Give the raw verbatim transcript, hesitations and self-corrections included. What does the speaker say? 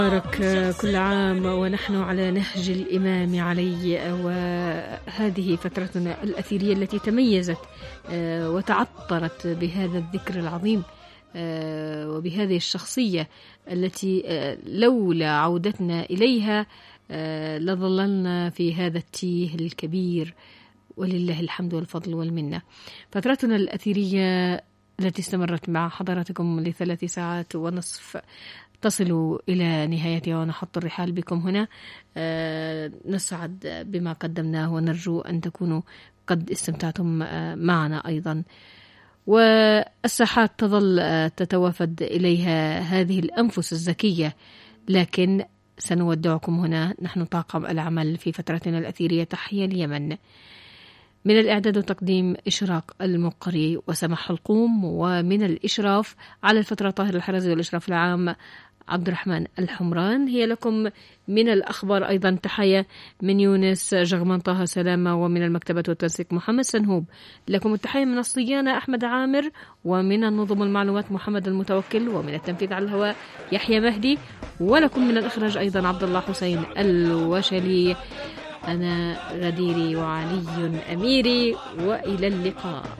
بارك كل عام ونحن على نهج الإمام علي، وهذه فترتنا الأثيرية التي تميزت وتعطرت بهذا الذكر العظيم وبهذه الشخصية التي لولا عودتنا إليها لظللنا في هذا التيه الكبير، ولله الحمد والفضل والمنة. فترتنا الأثيرية التي استمرت مع حضراتكم لثلاث ساعات ونصف تصل إلى نهايتها، ونحط الرحال بكم هنا. أه نسعد بما قدمناه ونرجو أن تكونوا قد استمتعتم معنا أيضا. والساحات تظل تتوافد إليها هذه الأنفس الزكية، لكن سنودعكم هنا نحن طاقم العمل في فترتنا الأثيرية. تحية اليمن. من الإعداد وتقديم إشراق المقري وسمح القوم، ومن الإشراف على الفترة طاهر الحرزي، والإشراف العام عبد الرحمن الحمران. هي لكم من الأخبار أيضا تحية من يونس جغمان طه سلامة، ومن المكتبة والتنسيق محمد سنهوب. لكم التحية من الصيانة أحمد عامر، ومن النظم المعلومات محمد المتوكل، ومن التنفيذ على الهواء يحيى مهدي، ولكم من الإخراج أيضا عبد الله حسين الوشلي. أنا غديري وعلي أميري، وإلى اللقاء.